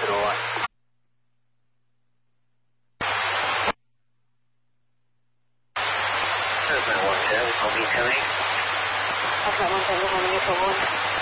Hospital 1. Movement 110, call me 10-8. Okay, 110, good morning, April 1.